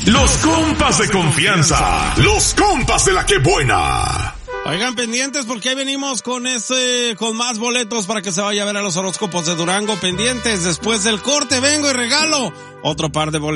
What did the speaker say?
Los compas de confianza. Los compas de la que buena. Oigan, pendientes porque ahí venimos con más boletos para que se vaya a ver a los horóscopos de Durango. Pendientes, después del corte vengo y regalo otro par de boletos.